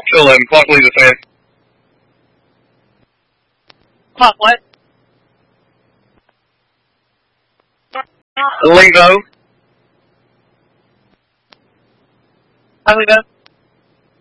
Fill in. Clock leaves the fan. Clock what? Lingo. How do we go?